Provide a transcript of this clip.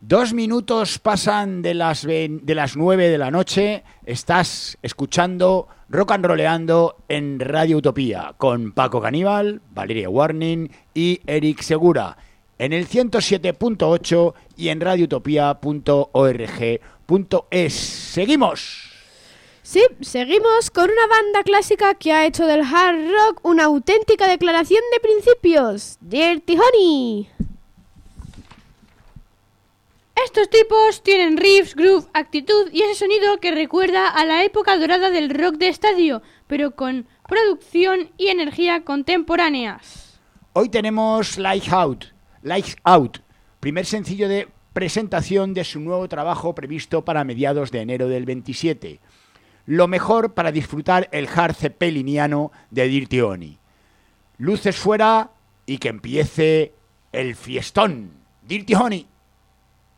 2 minutos pasan de las 9 de la noche. Estás escuchando Rock and Rolleando en Radio Utopía con Paco Caníbal, Valeria Warning y Eric Segura en el 107.8 y en radioutopía.org.es. ¡Seguimos! Sí, seguimos con una banda clásica que ha hecho del hard rock una auténtica declaración de principios. Dirty Honey. Estos tipos tienen riffs, groove, actitud y ese sonido que recuerda a la época dorada del rock de estadio, pero con producción y energía contemporáneas. Hoy tenemos Lights Out, primer sencillo de presentación de su nuevo trabajo previsto para mediados de enero del 27. Lo mejor para disfrutar el hard zeppeliniano de Dirty Honey. Luces fuera y que empiece el fiestón. Dirty Honey.